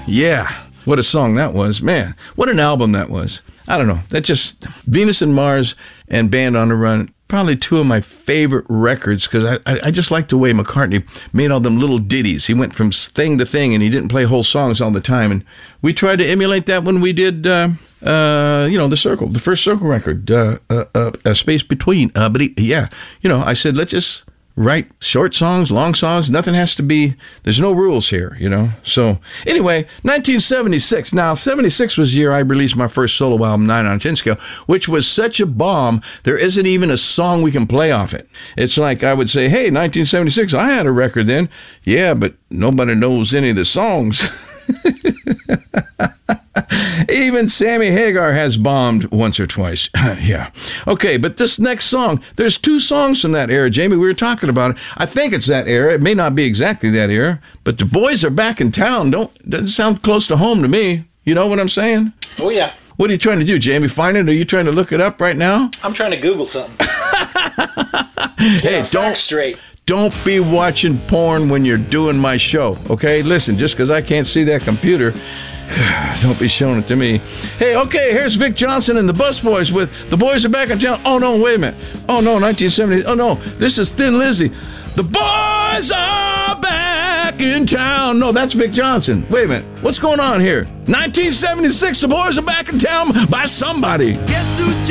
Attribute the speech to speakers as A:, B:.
A: Yeah. What a song that was. Man, what an album that was. I don't know. That just, Venus and Mars and Band on the Run, probably two of my favorite records, because I just like the way McCartney made all them little ditties. He went from thing to thing, and he didn't play whole songs all the time. And we tried to emulate that when we did, the Circle, the first Circle record, A Space Between. But I said, let's just write short songs, long songs. Nothing has to be, there's no rules here, So anyway, 1976. Now, 76 was the year I released my first solo album, 9 on a 10 scale, which was such a bomb, there isn't even a song we can play off it. It's like I would say, hey, 1976, I had a record then. Yeah, but nobody knows any of the songs. Even Sammy Hagar has bombed once or twice. Yeah. Okay, but this next song, there's two songs from that era, Jamie. We were talking about it. I think it's that era. It may not be exactly that era, but the boys are back in town. Doesn't sound close to home to me. You know what I'm saying?
B: Oh, yeah.
A: What are you trying to do, Jamie? Find it? Are you trying to look it up right now?
B: I'm trying to Google something.
A: Hey, don't be watching porn when you're doing my show, okay? Listen, just because I can't see that computer, don't be showing it to me. Hey, okay, here's Vic Johnson and the Busboys with The Boys Are Back in Town. Oh, no, wait a minute. Oh, no, 1970. Oh, no, this is Thin Lizzy. The boys are back in town. No, that's Vic Johnson. Wait a minute. What's going on here? 1976, The Boys Are Back in Town by somebody. Guess who